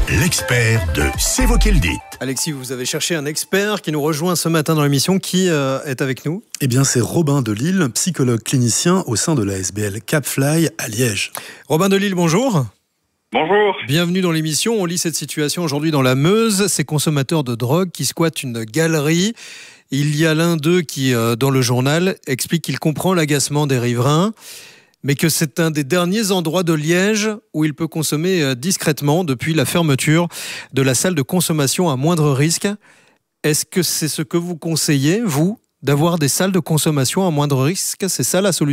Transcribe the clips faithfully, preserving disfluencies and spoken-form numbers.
l'expert de C'est vous qui le dites. Alexis, vous avez cherché un expert qui nous rejoint ce matin dans l'émission. Qui euh, est avec nous ? Eh bien, c'est Robin Delille, psychologue clinicien au sein de l'A S B L Capfly à Liège. Robin Delille, bonjour. Bonjour. Bienvenue dans l'émission. On lit cette situation aujourd'hui dans la Meuse. Ces consommateurs de drogue qui squattent une galerie. Il y a l'un d'eux qui, euh, dans le journal, explique qu'il comprend l'agacement des riverains, mais que c'est un des derniers endroits de Liège où il peut consommer euh, discrètement depuis la fermeture de la salle de consommation à moindre risque. Est-ce que c'est ce que vous conseillez, vous, d'avoir des salles de consommation à moindre risque ? C'est ça la solution ?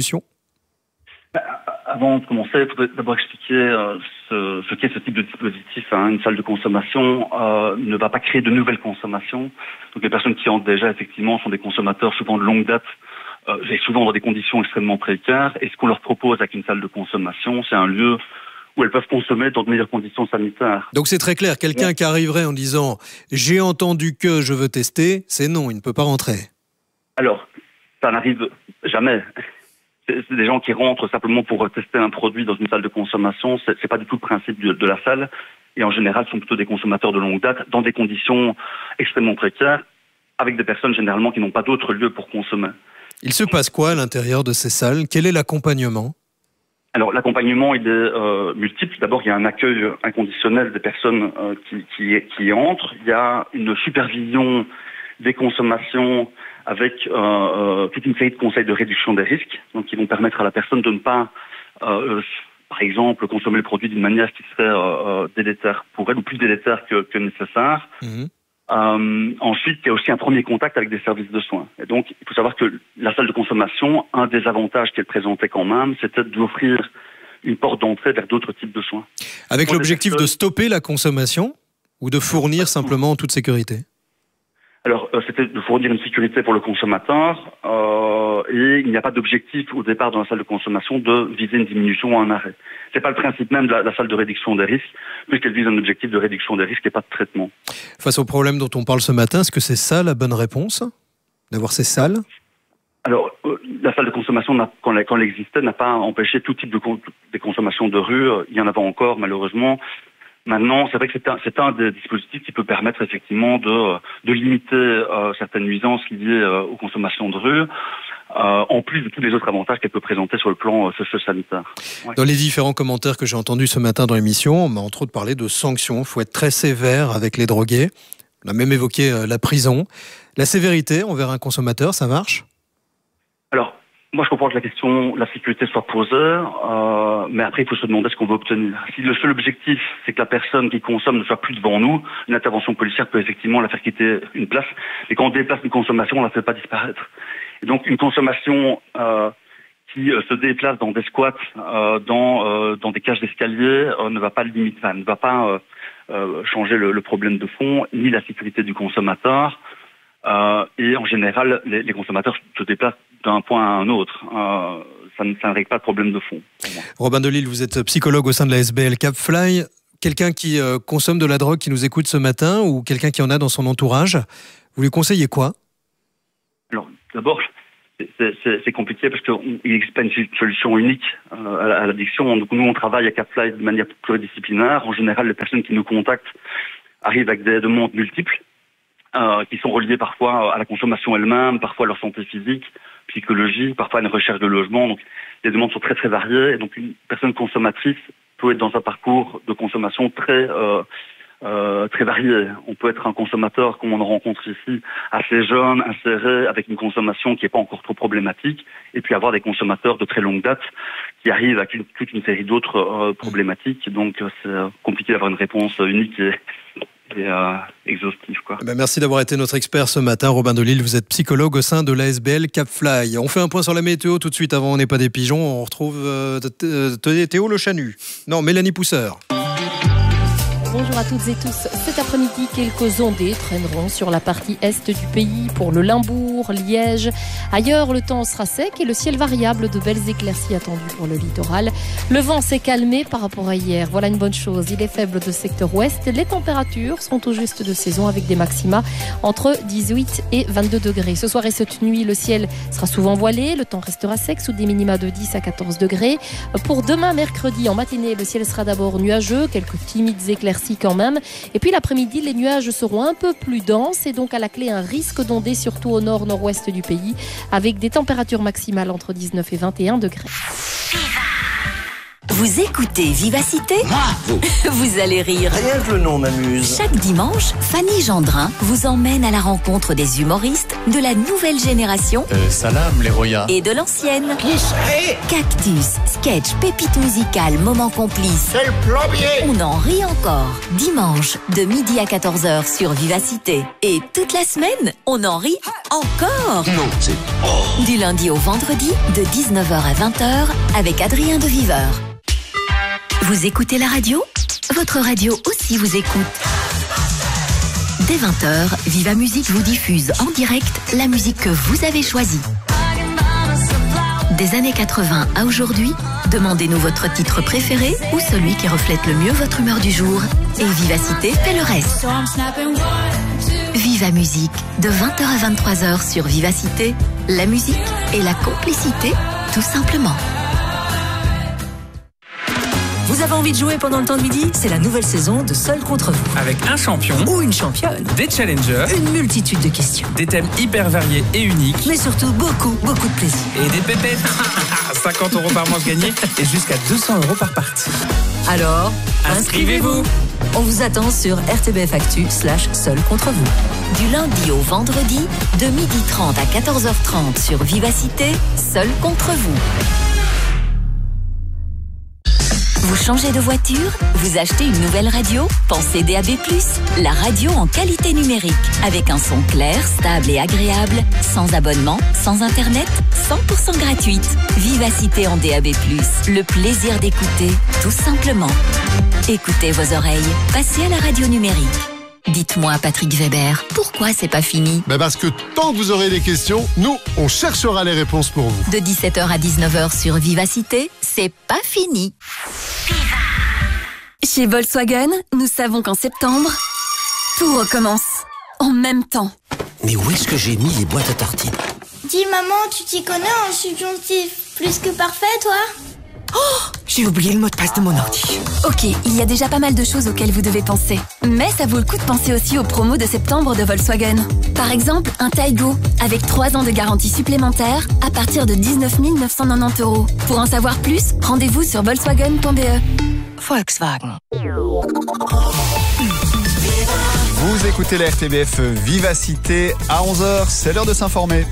Avant de commencer, il faudrait d'abord expliquer euh, ce, ce qu'est ce type de dispositif. Hein. Une salle de consommation euh, ne va pas créer de nouvelles consommations. Donc les personnes qui entrent déjà, effectivement, sont des consommateurs souvent de longue date, euh, et souvent dans des conditions extrêmement précaires. Et ce qu'on leur propose avec une salle de consommation, c'est un lieu où elles peuvent consommer dans de meilleures conditions sanitaires. Donc c'est très clair, quelqu'un ouais. qui arriverait en disant « j'ai entendu que je veux tester », c'est non, il ne peut pas rentrer. Alors, ça n'arrive jamais. C'est des gens qui rentrent simplement pour tester un produit dans une salle de consommation. C'est, c'est pas du tout le principe de, de la salle. Et en général, ce sont plutôt des consommateurs de longue date, dans des conditions extrêmement précaires, avec des personnes généralement qui n'ont pas d'autre lieu pour consommer. Il se passe quoi à l'intérieur de ces salles ? Quel est l'accompagnement ? Alors, l'accompagnement, il est euh, multiple. D'abord, il y a un accueil inconditionnel des personnes euh, qui, qui, qui entrent. Il y a une supervision des consommations avec euh, euh, toute une série de conseils de réduction des risques, donc qui vont permettre à la personne de ne pas, euh, par exemple, consommer le produit d'une manière qui serait euh, délétère pour elle, ou plus délétère que, que nécessaire. Mmh. Euh, ensuite, il y a aussi un premier contact avec des services de soins. Et donc, il faut savoir que la salle de consommation, un des avantages qu'elle présentait quand même, c'était d'offrir une porte d'entrée vers d'autres types de soins. Avec pour l'objectif personnes... de stopper la consommation ou de fournir simplement en toute sécurité ? Alors, euh, c'était de fournir une sécurité pour le consommateur euh, et il n'y a pas d'objectif au départ dans la salle de consommation de viser une diminution ou un arrêt. C'est pas le principe même de la, la salle de réduction des risques, puisqu'elle vise un objectif de réduction des risques et pas de traitement. Face au problème dont on parle ce matin, est-ce que c'est ça la bonne réponse ? D'avoir ces salles ? Alors, euh, la salle de consommation, n'a, quand, elle, quand elle existait, n'a pas empêché tout type de con, des consommations de rue. Il y en avait encore, malheureusement. Maintenant, c'est vrai que c'est un, c'est un des dispositifs qui peut permettre effectivement de, de limiter euh, certaines nuisances liées euh, aux consommations de rue, euh, en plus de tous les autres avantages qu'elle peut présenter sur le plan euh, socio-sanitaire. Ouais. Dans les différents commentaires que j'ai entendus ce matin dans l'émission, on m'a entre autres parlé de sanctions. Il faut être très sévère avec les drogués. On a même évoqué euh, la prison. La sévérité envers un consommateur, ça marche ? Alors, moi, je comprends que la question, la sécurité soit posée, euh, mais après, il faut se demander ce qu'on veut obtenir. Si le seul objectif, c'est que la personne qui consomme ne soit plus devant nous, une intervention policière peut effectivement la faire quitter une place. Mais quand on déplace une consommation, on ne la fait pas disparaître. Et donc, une consommation euh, qui euh, se déplace dans des squats, euh, dans, euh, dans des cages d'escalier, euh, ne va pas limiter, enfin, ne va pas euh, euh, changer le, le problème de fond, ni la sécurité du consommateur. Euh, et en général, les, les consommateurs se déplacent d'un point à un autre. Euh, ça, ne, ça ne règle pas de problème de fond. Robin Delille, vous êtes psychologue au sein de l'A S B L Capfly. Quelqu'un qui euh, consomme de la drogue, qui nous écoute ce matin, ou quelqu'un qui en a dans son entourage, vous lui conseillez quoi ? Alors, d'abord, c'est, c'est, c'est compliqué parce qu'il n'existe pas une solution unique euh, à l'addiction. Donc, nous, on travaille à Capfly de manière pluridisciplinaire. En général, les personnes qui nous contactent arrivent avec des demandes multiples. Euh, qui sont reliés parfois à la consommation elle-même, parfois à leur santé physique, psychologie, parfois à une recherche de logement. Donc, les demandes sont très très variées. Et donc, une personne consommatrice peut être dans un parcours de consommation très euh, euh, très varié. On peut être un consommateur, comme on le rencontre ici, assez jeune, inséré, avec une consommation qui n'est pas encore trop problématique, et puis avoir des consommateurs de très longue date qui arrivent avec une, toute une série d'autres euh, problématiques. Donc, c'est compliqué d'avoir une réponse unique et Et euh, exhaustif, quoi. Ben merci d'avoir été notre expert ce matin, Robin Delille. Vous êtes psychologue au sein de l'A S B L Capfly. On fait un point sur la météo tout de suite avant On n'est pas des pigeons. On retrouve euh, Théo Le Chanu. Non, Mélanie Pousseur. Bonjour à toutes et tous. Cet après-midi, quelques ondées traîneront sur la partie est du pays pour le Limbourg, Liège. Ailleurs, le temps sera sec et le ciel variable, de belles éclaircies attendues pour le littoral. Le vent s'est calmé par rapport à hier. Voilà une bonne chose. Il est faible de secteur ouest. Les températures sont au juste de saison avec des maxima entre dix-huit et vingt-deux degrés. Ce soir et cette nuit, le ciel sera souvent voilé. Le temps restera sec sous des minima de dix à quatorze degrés. Pour demain, mercredi, en matinée, le ciel sera d'abord nuageux. Quelques timides éclaircies éclaircies quand même. Et puis l'après-midi, les nuages seront un peu plus denses et donc à la clé un risque d'ondées, surtout au nord-nord-ouest du pays, avec des températures maximales entre dix-neuf et vingt et un degrés. Vous écoutez Vivacité ? Bravo ! Vous allez rire. Rien que le nom m'amuse. Chaque dimanche, Fanny Gendrin vous emmène à la rencontre des humoristes de la nouvelle génération Euh, salam, les royas. et de l'ancienne. Qui serait ? Cactus, sketch, pépite musicale, moment complice. C'est le plombier. On en rit encore. Dimanche, de midi à quatorze heures sur Vivacité. Et toute la semaine, on en rit encore. Non, c'est... Oh. Du lundi au vendredi, de dix-neuf heures à vingt heures, avec Adrien de Viveur. Vous écoutez la radio ? Votre radio aussi vous écoute. Dès vingt heures, Viva Musique vous diffuse en direct la musique que vous avez choisie. Des années quatre-vingts à aujourd'hui, demandez-nous votre titre préféré ou celui qui reflète le mieux votre humeur du jour. Et Vivacité fait le reste. Viva Musique, de vingt heures à vingt-trois heures sur Vivacité. La musique et la complicité, tout simplement. Vous avez envie de jouer pendant le temps de midi ? C'est la nouvelle saison de Seul contre vous. Avec un champion Ou une championne. des challengers, Une multitude de questions. des thèmes hyper variés et uniques Mais surtout beaucoup, beaucoup de plaisir. et des pépettes. cinquante euros par manche gagné et jusqu'à deux cents euros par partie. Alors, Inscrivez-vous. On vous attend sur R T B F Actu slash Seul contre vous. Du lundi au vendredi, de midi trente à quatorze heures trente sur Vivacité, Seul contre vous. Vous changez de voiture ? Vous achetez une nouvelle radio ? Pensez D A B plus, la radio en qualité numérique, avec un son clair, stable et agréable, sans abonnement, sans internet, cent pour cent gratuite. Vivacité en D A B plus, le plaisir d'écouter, tout simplement. Écoutez vos oreilles, passez à la radio numérique. Dites-moi, Patrick Weber, pourquoi c'est pas fini ? Ben parce que tant que vous aurez des questions, nous, on cherchera les réponses pour vous. De dix-sept heures à dix-neuf heures sur Vivacité, c'est pas fini. Chez Volkswagen, nous savons qu'en septembre, tout recommence. En même temps. Mais où est-ce que j'ai mis les boîtes à tartines ? Dis maman, tu t'y connais en subjonctif plus que parfait, toi ? Oh, j'ai oublié le mot de passe de mon ordi. Ok, il y a déjà pas mal de choses auxquelles vous devez penser. Mais ça vaut le coup de penser aussi aux promos de septembre de Volkswagen. Par exemple, un Taigo, avec trois ans de garantie supplémentaire, à partir de dix-neuf mille neuf cent quatre-vingt-dix euros. Pour en savoir plus, rendez-vous sur volkswagen point b e. Volkswagen. Vous écoutez la R T B F Vivacité à onze heures, c'est l'heure de s'informer.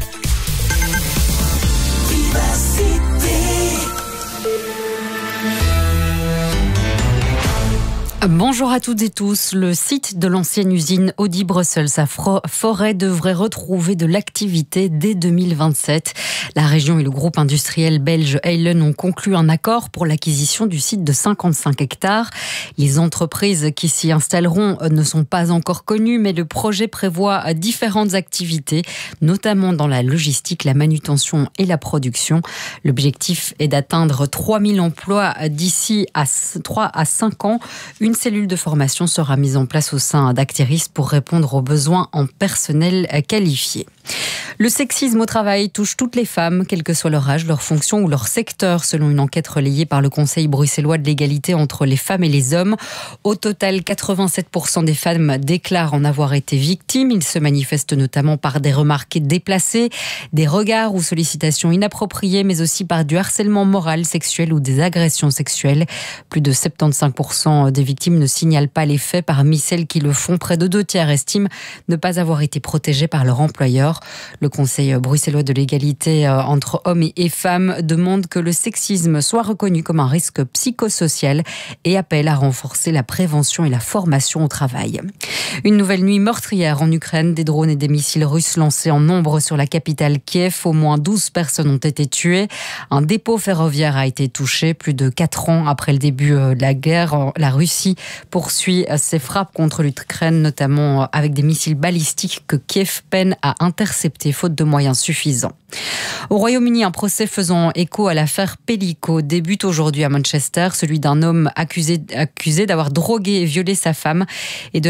Bonjour à toutes et tous. Le site de l'ancienne usine Audi Brussels à Forêt devrait retrouver de l'activité dès deux mille vingt-sept. La région et le groupe industriel belge Heylen ont conclu un accord pour l'acquisition du site de cinquante-cinq hectares. Les entreprises qui s'y installeront ne sont pas encore connues, mais le projet prévoit différentes activités, notamment dans la logistique, la manutention et la production. L'objectif est d'atteindre trois mille emplois d'ici à trois à cinq ans. Une cellule de formation sera mise en place au sein d'Acteris pour répondre aux besoins en personnel qualifié. Le sexisme au travail touche toutes les femmes, quel que soit leur âge, leur fonction ou leur secteur, selon une enquête relayée par le Conseil bruxellois de l'égalité entre les femmes et les hommes. Au total, quatre-vingt-sept pour cent des femmes déclarent en avoir été victimes. Ils se manifestent notamment par des remarques déplacées, des regards ou sollicitations inappropriées, mais aussi par du harcèlement moral, sexuel ou des agressions sexuelles. Plus de soixante-quinze pour cent des victimes ne signalent pas les faits. Parmi celles qui le font, près de deux tiers estiment ne pas avoir été protégées par leur employeur. Le Conseil bruxellois de l'égalité entre hommes et femmes demande que le sexisme soit reconnu comme un risque psychosocial et appelle à renforcer la prévention et la formation au travail. Une nouvelle nuit meurtrière en Ukraine, des drones et des missiles russes lancés en nombre sur la capitale Kiev. Au moins douze personnes ont été tuées. Un dépôt ferroviaire a été touché. Plus de quatre ans après le début de la guerre, la Russie poursuit ses frappes contre l'Ukraine, notamment avec des missiles balistiques que Kiev peine à intercepter faute de moyens suffisants. Au Royaume-Uni, un procès faisant écho à l'affaire Pellico débute aujourd'hui à Manchester, celui d'un homme accusé, accusé d'avoir drogué et violé sa femme et de l'avoir ensuite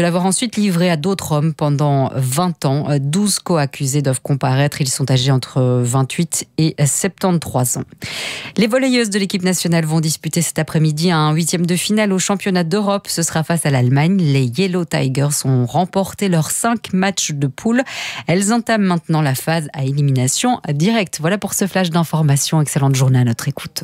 s'est livré à d'autres hommes pendant vingt ans. douze co-accusés doivent comparaître. Ils sont âgés entre vingt-huit et soixante-treize ans. Les volleyeuses de l'équipe nationale vont disputer cet après-midi un huitième de finale au championnat d'Europe. Ce sera face à l'Allemagne. Les Yellow Tigers ont remporté leurs cinq matchs de poule. Elles entament maintenant la phase à élimination directe. Voilà pour ce flash d'information. Excellente journée à notre écoute.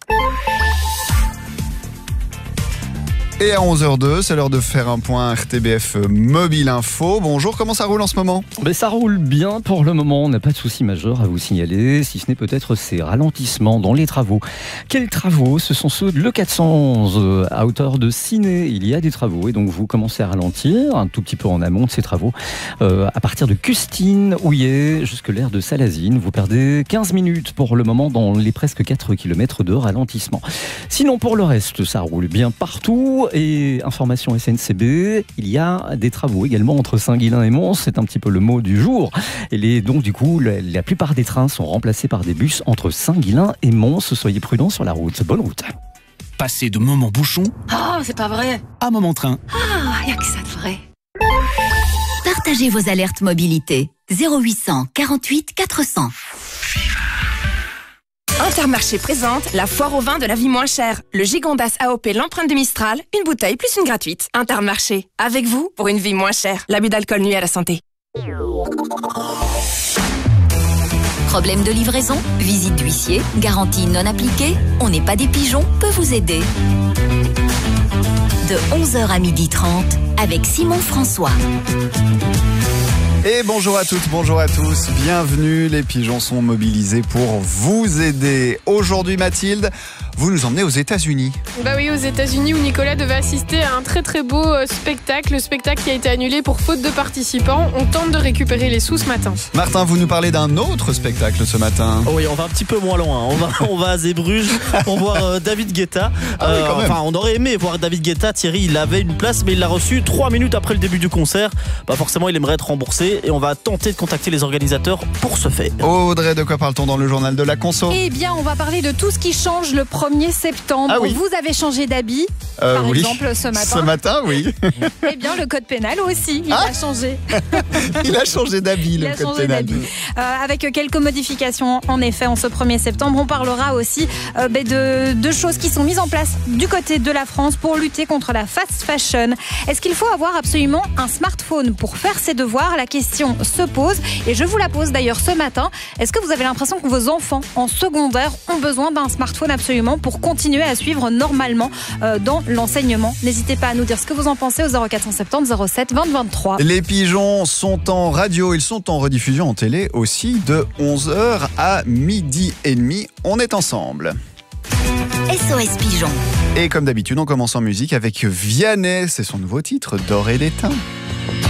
Et à onze heures deux, c'est l'heure de faire un point R T B F Mobile Info. Bonjour, comment ça roule en ce moment ? Ben ça roule bien pour le moment, on n'a pas de soucis majeurs à vous signaler, si ce n'est peut-être ces ralentissements dans les travaux. Quels travaux ? Ce sont ceux de l'E quatre cents euh, à hauteur de Ciné. Il y a des travaux et donc vous commencez à ralentir un tout petit peu en amont de ces travaux. Euh, à partir de Custine-Houillet jusque l'aire de Salazine, vous perdez quinze minutes pour le moment dans les presque quatre kilomètres de ralentissement. Sinon pour le reste, ça roule bien partout. Et information S N C B, il y a des travaux également entre Saint-Guilain et Mons, c'est un petit peu le mot du jour. Et les, donc du coup, la, la plupart des trains sont remplacés par des bus entre Saint-Guilain et Mons. Soyez prudents sur la route. Bonne route. Passez de moment bouchon Oh, c'est pas vrai. à moment train. Ah, y a que ça de vrai. Partagez vos alertes mobilité. zéro huit cent quarante-huit quatre cents. Intermarché présente la foire au vin de la vie moins chère. Le Gigondas A O P, l'empreinte de Mistral, une bouteille plus une gratuite. Intermarché, avec vous pour une vie moins chère. L'abus d'alcool nuit à la santé. Problème de livraison ? Visite d'huissier, garantie non appliquée ? On n'est pas des pigeons, peut vous aider. De onze heures à midi trente, avec Simon François. Et bonjour à toutes, bonjour à tous, bienvenue, les pigeons sont mobilisés pour vous aider. Aujourd'hui Mathilde, vous nous emmenez aux États-Unis. Bah oui, aux États-Unis où Nicolas devait assister à un très très beau spectacle, le spectacle qui a été annulé pour faute de participants. On tente de récupérer les sous ce matin. Martin, vous nous parlez d'un autre spectacle ce matin. Oh oui, on va un petit peu moins loin, on va, on va à Zeebrugge pour voir euh, David Guetta. Ah oui, quand même. Enfin, on aurait aimé voir David Guetta, Thierry, il avait une place mais il l'a reçue trois minutes après le début du concert. Bah forcément, il aimerait être remboursé et on va tenter de contacter les organisateurs pour ce faire. Audrey, de quoi parle-t-on dans le journal de la conso ? Eh bien, on va parler de tout ce qui change le premier septembre. Ah oui. Vous avez changé d'habit, euh, par oui. exemple, ce matin. Ce matin, oui. Eh bien, le code pénal aussi, il ah a changé. Il a changé d'habit, le il a code changé pénal. d'habit. Euh, avec quelques modifications, en effet, en ce premier septembre. On parlera aussi euh, de, de choses qui sont mises en place du côté de la France pour lutter contre la fast fashion. Est-ce qu'il faut avoir absolument un smartphone pour faire ses devoirs ? La question se pose et je vous la pose d'ailleurs ce matin. Est-ce que vous avez l'impression que vos enfants en secondaire ont besoin d'un smartphone absolument pour continuer à suivre normalement euh, dans l'enseignement ? N'hésitez pas à nous dire ce que vous en pensez au zéro quatre cent soixante-dix zéro sept vingt vingt-trois. Les pigeons sont en radio, ils sont en rediffusion en télé aussi de onze heures à midi et demi. On est ensemble. S O S Pigeon. Et comme d'habitude, on commence en musique avec Vianney, c'est son nouveau titre, D'or et d'étain.